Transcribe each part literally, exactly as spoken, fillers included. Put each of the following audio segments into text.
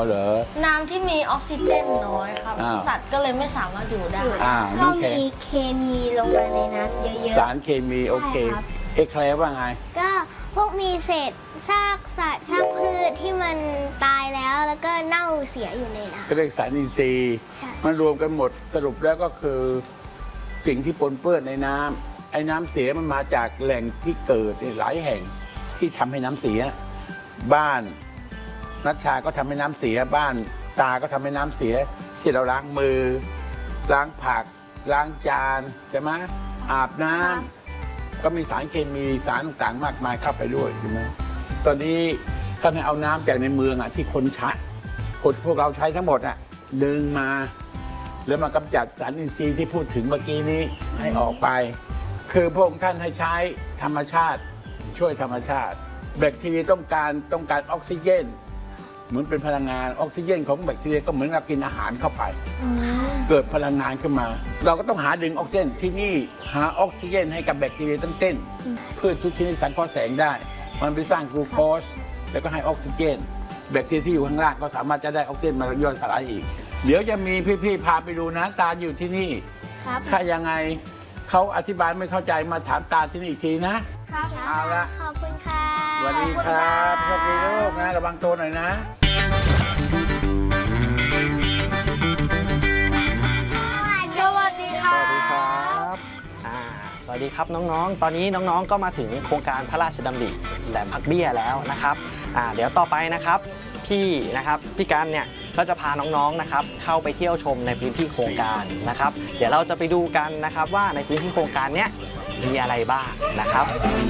เหรอน้ำที่มีออกซิเจนน้อยครับสัตว์ก็เลยไม่สามารถอยู่ได้ก็มีเคมีลงมาในน้ำเยอะๆสารเคมีโอเคเอ็กแคลร์ว่าไงก็พวกมีเศษซากสัตว์ซากพืชที่มันตายแล้วแล้วก็เน่าเสียอยู่ในน้ำก็เรียกสารอินทรีย์มันรวมกันหมดสรุปแล้วก็คือสิ่งที่ปนเปื้อนในน้ำไอ้น้ำเสียมันมาจากแหล่งที่เกิดหลายแห่งที่ทำให้น้ำเสียบ้านนัชชาก็ทำให้น้ำเสียบ้านตาก็ทำให้น้ำเสียที่เราล้างมือล้างผักล้างจานใช่ไหมอาบน้ำก็มีสารเคมีสารต่างๆมากมายเข้าไปด้วยใช่ไหมตอนนี้ท่านให้เอาน้ำจากในเมืองอ่ะที่คนใช้คนพวกเราใช้ทั้งหมดอ่ะดึงมาแล้วมากำจัดสารอินทรีย์ที่พูดถึงเมื่อกี้นี้ให้ออกไปคือพระองค์ท่านให้ใช้ธรรมชาติช่วยธรรมชาติแบคทีเรียต้องการต้องการออกซิเจนเหมือนเป็นพลังงานออกซิเจนของแบคทีเรียก็เหมือนเรากินอาหารเข้าไปเกิดพลังงานขึ้นมาเราก็ต้องหาดึงออกซิเจนที่นี่หาออกซิเจนให้กับแบคทีเรียทั้งเส้นพืชทุกชนิดสังเคราะห์แสงได้มันไปสร้างกลูโคสแล้วก็ให้ออกซิเจนแบคทีเรียที่อยู่ข้างล่างก็สามารถจะได้ออกซิเจนมาย่อยสลายอีกเดี๋ยวจะมีพี่ๆพาไปดูนะตาอยู่ที่นี่ถ้ายังไงเขาอธิบายไม่เข้าใจมาถามตาที่นี่อีกทีนะเอาละขอบคุณค่ะสวัสดีครับโชคดีลูกนะระวังตัวหน่อยนะสวัสดีครับสวัสดีครับสวัสดีครับน้องๆตอนนี้น้องๆก็มาถึงโครงการพระราชดำริแหลมพักเบี้ยแล้วนะครับเดี๋ยวต่อไปนะครับพี่นะครับพี่กันเนี่ยก็จะพาน้องๆนะครับเข้าไปเที่ยวชมในพื้นที่โครงการนะครับเดี๋ยวเราจะไปดูกันนะครับว่าในพื้นที่โครงการเนี้ยมีอะไรบ้างนะครับ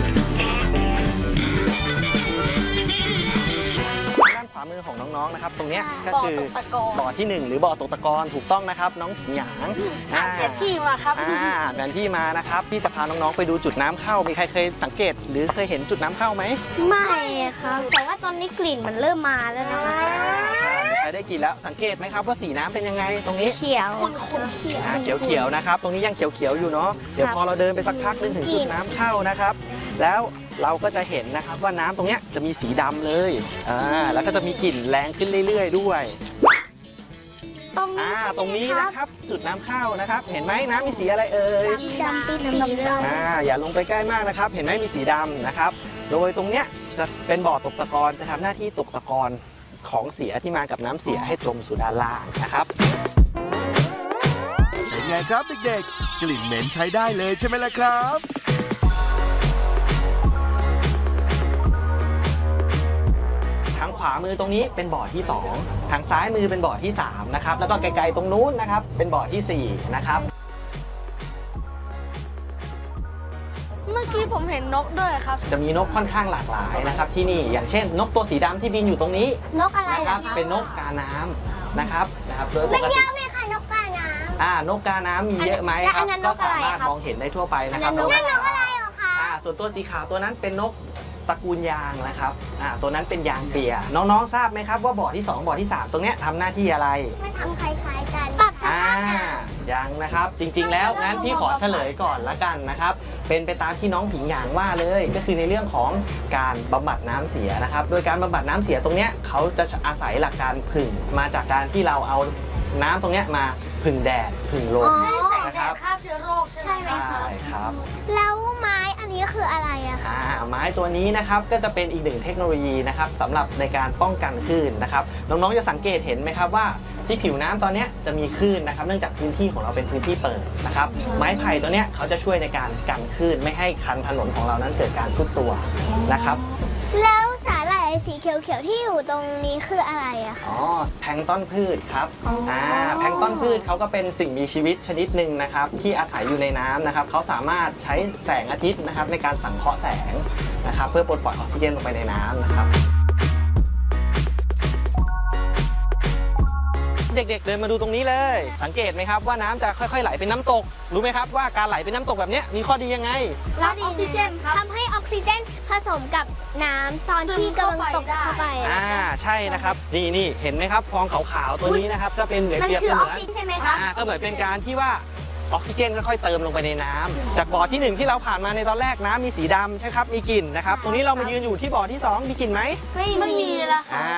ด้านขวามือของน้องๆนะครับตรงนี้ก็คือบ่อที่หนึ่งหรือบ่อตกตะกอนถูกต้องนะครับน้องหยางแผนที่มาครับแผนที่มานะครับพี่จะพาน้องๆไปดูจุดน้ำเข้ามีใครเคยสังเกตหรือเคยเห็นจุดน้ำเข้าไหมไม่ครับแต่ว่าตอนนี้กลิ่นมันเริ่มมาแล้วนะใครได้กลิ่นแล้วสังเกตไหมครับว่าสีน้ำเป็นยังไงตรงนี้เขียวเขียวเขียวเขียวนะครับตรงนี้ยังเขียวเขียวอยู่เนาะเดี๋ยวพอเราเดินไปสักพักนึงถึงจุดน้ำเข้านะครับแล้วเราก็จะเห็นนะครับว่าน้ำตรงนี้จะมีสีดำเลยอ่าแล้วก็จะมีกลิ่นแรงขึ้นเรื่อยๆด้วยตรงนี้ตรงนี้นะครับจุดน้ำเข้านะครับเห็นไหมน้ำมีสีอะไรเอ่ยดำปี๊ดเลยอ่าอย่าลงไปใกล้มากนะครับเห็นไหมมีสีดำนะครับโดยตรงเนี้ยจะเป็นบ่อตกตะกอนจะทำหน้าที่ตกตะกอนของเสียที่มากับน้ำเสียให้จมสู่ด้านล่างนะครับเป็นไงครับเด็กๆกลิ่นเหม็นใช้ได้เลยใช่ไหมล่ะครับทางขวามือตรงนี้เป็นบ่อที่สองทางซ้ายมือเป็นบ่อที่สามนะครับแล้วก็ไกลๆตรงนู้นนะครับเป็นบ่อที่สี่นะครับเมื่อกี้ผมเห็นนกด้วยครับจะมีนกค่อนข้างหลากหลายนะครับที่นี่อย่างเช่นนกตัวสีดำที่บินอยู่ตรงนี้นกอะไรนะครับเป็นนกกาน้ำนะครับนะครับโดยปกติมันเยอะไหมคะนกกาน้ำอ่านกกาน้ำมีเยอะไหมครับก็สามารถมองเห็นได้ทั่วไปนะครับนกอะไรเหรอคะอ่าส่วนตัวสีขาวตัวนั้นเป็นนกตระกูลยางนะครับอ่าตัวนั้นเป็นยางเปียน้องๆทราบไหมครับว่าบ่อที่สองบ่อที่สามตรงนี้ทำหน้าที่อะไรไม่ทำคล้ายๆกันปรับสภาพน้ำยังนะครับจริงๆแล้วงั้นพี่ขอเฉลยก่อนละกันนะครับเป็นไปตามที่น้องผิงหยางว่าเลยก็คือในเรื่องของการบำบัดน้ำเสียนะครับโดยการบำบัดน้ำเสียตรงนี้เขาจะอาศัยหลักการผึ่งมาจากการที่เราเอาน้ำตรงนี้มาผึ่งแดดผึ่งลมนะครับฆ่าเชื้อโรคใช่ไหมคะใช่ครับแล้วไม้อันนี้คืออะไรอะคะไม้ตัวนี้นะครับก็จะเป็นอีกหนึ่งเทคโนโลยีนะครับสำหรับในการป้องกันคลื่นนะครับน้องๆจะสังเกตเห็นไหมครับว่าที่ผิวน้ำตอนนี้จะมีคลื่นนะครับเนื่องจากพื้นที่ของเราเป็นพื้นที่เปิดนะครับไม้ไผ่ตัวนี้เขาจะช่วยในการกันคลื่นไม่ให้คันถนนของเรานั้นเกิดการซุดตัวนะครับแล้วสาหร่ายสีเขียวๆที่อยู่ตรงนี้คืออะไรอะคะอ๋อแพลงก์ต้นพืชครับอ่าแพลงก์ต้นพืชเขาก็เป็นสิ่งมีชีวิตชนิดหนึ่งนะครับที่อาศัยอยู่ในน้ำนะครับเขาสามารถใช้แสงอาทิตย์นะครับในการสังเคราะห์แสงนะครับเพื่อปลดปล่อยออกซิเจนลงไปในน้ำนะครับเด็กๆเดินมาดูตรงนี้เลยสังเกตไหมครับว่าน้ำจะค่อยๆไหลเป็นน้ำตกรู้ไหมครับว่าการไหลเป็นน้ำตกแบบนี้มีข้อดียังไงรับออกซิเจนทำให้ออกซิเจนผสมกับน้ำตอนที่กำลังตกเข้าไปอ่าใช่นะครับนี่นี่เห็นไหมครับฟองขาวๆตัวนี้นะครับก็เป็นเหมือนเปรียบเสมือนอ่าก็เหมือนเป็นการที่ว่าออกซิเจนค่อยๆเติมลงไปในน้ำจากบ่อที่หนึ่งที่เราผ่านมาในตอนแรกน้ำมีสีดำใช่ครับมีกลิ่นนะครับตรงนี้เรามายืนอยู่ที่บ่อที่สองมีกลิ่นไหมไม่มีแล้วค่ะ